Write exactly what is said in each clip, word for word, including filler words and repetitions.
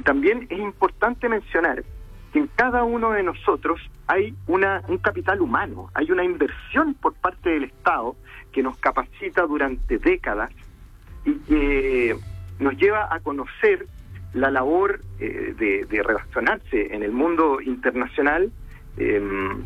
también es importante mencionar que en cada uno de nosotros hay una, un capital humano, hay una inversión por parte del Estado que nos capacita durante décadas y que nos lleva a conocer la labor eh, de, de relacionarse en el mundo internacional eh,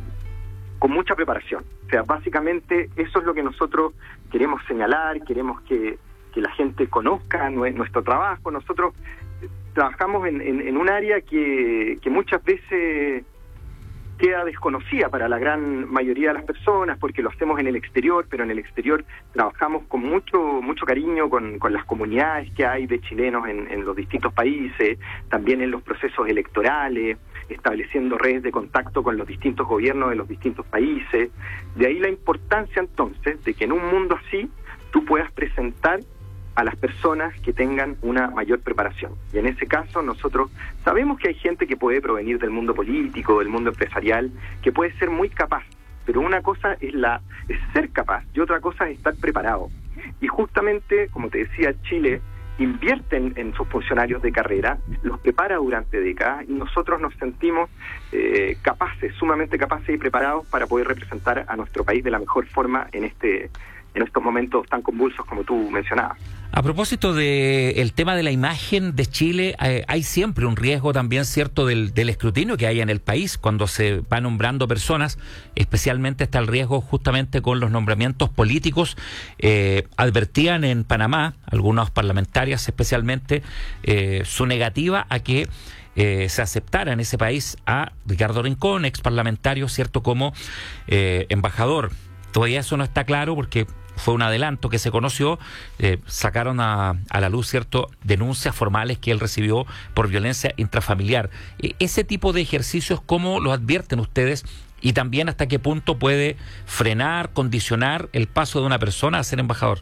con mucha preparación. O sea, básicamente eso es lo que nosotros queremos señalar, queremos que, que la gente conozca nuestro trabajo. Nosotros trabajamos en, en, en un área que, que muchas veces queda desconocida para la gran mayoría de las personas porque lo hacemos en el exterior, pero en el exterior trabajamos con mucho mucho cariño con, con las comunidades que hay de chilenos en, en los distintos países, también en los procesos electorales, estableciendo redes de contacto con los distintos gobiernos de los distintos países. De ahí la importancia entonces de que en un mundo así tú puedas presentar a las personas que tengan una mayor preparación. Y en ese caso nosotros sabemos que hay gente que puede provenir del mundo político, del mundo empresarial, que puede ser muy capaz, pero una cosa es la es ser capaz y otra cosa es estar preparado. Y justamente, como te decía, Chile invierte en, en sus funcionarios de carrera, los prepara durante décadas y nosotros nos sentimos eh, capaces, sumamente capaces y preparados para poder representar a nuestro país de la mejor forma en este en estos momentos tan convulsos como tú mencionabas. A propósito del tema de la imagen de Chile, eh, hay siempre un riesgo también, cierto, del, del escrutinio que hay en el país cuando se va nombrando personas, especialmente está el riesgo justamente con los nombramientos políticos. Eh, advertían en Panamá, algunos parlamentarias especialmente, eh, su negativa a que Eh, se aceptara en ese país a Ricardo Rincón, ex parlamentario, cierto, como eh, embajador. Todavía eso no está claro porque fue un adelanto que se conoció, eh, sacaron a, a la luz, cierto, denuncias formales que él recibió por violencia intrafamiliar. Eh, ese tipo de ejercicios, ¿cómo lo advierten ustedes? Y también hasta qué punto puede frenar, condicionar el paso de una persona a ser embajador.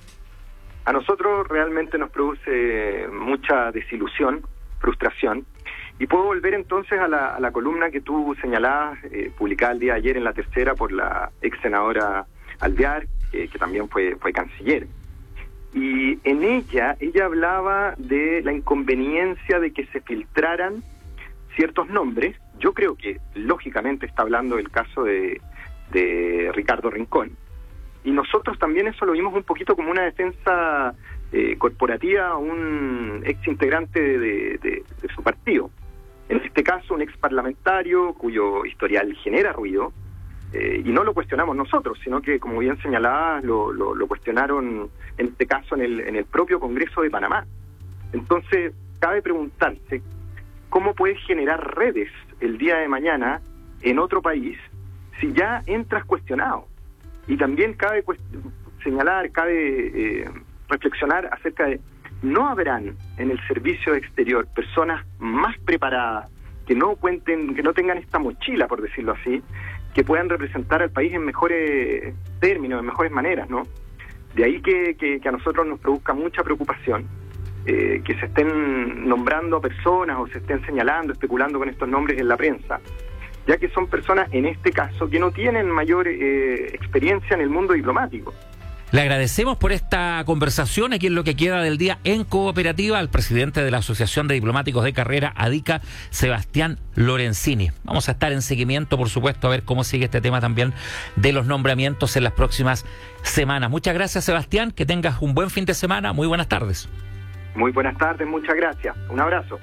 A nosotros realmente nos produce mucha desilusión, frustración. Y puedo volver entonces a la, a la columna que tú señalabas, eh, publicada el día de ayer en La Tercera por la ex senadora Alvear, eh, que también fue, fue canciller. Y en ella, ella hablaba de la inconveniencia de que se filtraran ciertos nombres. Yo creo que, lógicamente, está hablando del caso de, de Ricardo Rincón. Y nosotros también eso lo vimos un poquito como una defensa eh, corporativa a un ex integrante de, de, de, de su partido. En este caso, un ex parlamentario cuyo historial genera ruido, eh, y no lo cuestionamos nosotros, sino que, como bien señalabas, lo, lo, lo cuestionaron, en este caso, en el, en el propio Congreso de Panamá. Entonces, cabe preguntarse cómo puedes generar redes el día de mañana en otro país si ya entras cuestionado. Y también cabe señalar, cabe eh, reflexionar acerca de no habrán en el servicio exterior personas más preparadas que no cuenten, que no tengan esta mochila, por decirlo así, que puedan representar al país en mejores términos, en mejores maneras, ¿no? De ahí que, que, que a nosotros nos produzca mucha preocupación eh, que se estén nombrando a personas o se estén señalando, especulando con estos nombres en la prensa, ya que son personas, en este caso, que no tienen mayor eh, experiencia en el mundo diplomático. Le agradecemos por esta conversación aquí en Lo que queda del día en Cooperativa al presidente de la Asociación de Diplomáticos de Carrera, ADICA, Sebastián Lorenzini. Vamos a estar en seguimiento, por supuesto, a ver cómo sigue este tema también de los nombramientos en las próximas semanas. Muchas gracias, Sebastián, que tengas un buen fin de semana. Muy buenas tardes. Muy buenas tardes, muchas gracias. Un abrazo.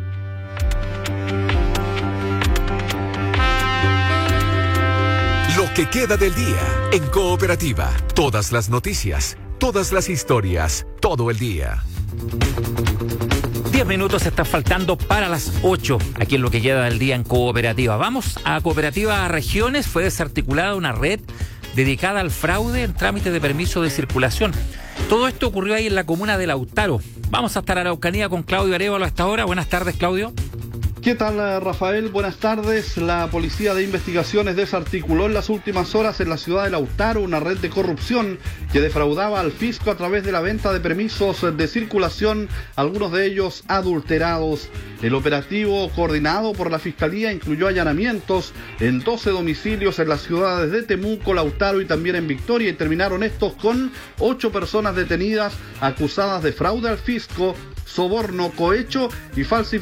Lo que queda del día en Cooperativa. Todas las noticias, todas las historias, todo el día. Diez minutos están faltando para las ocho, aquí en Lo que queda del día en Cooperativa. Vamos a Cooperativa Regiones. Fue desarticulada una red dedicada al fraude en trámites de permiso de circulación. Todo esto ocurrió ahí en la comuna de Lautaro. Vamos a estar a Araucanía con Claudio Arévalo hasta ahora. Buenas tardes, Claudio. ¿Qué tal, Rafael? Buenas tardes. La Policía de Investigaciones desarticuló en las últimas horas en la ciudad de Lautaro una red de corrupción que defraudaba al fisco a través de la venta de permisos de circulación, algunos de ellos adulterados. El operativo, coordinado por la Fiscalía, incluyó allanamientos en doce domicilios en las ciudades de Temuco, Lautaro y también en Victoria, y terminaron estos con ocho personas detenidas acusadas de fraude al fisco, soborno, cohecho y falsificación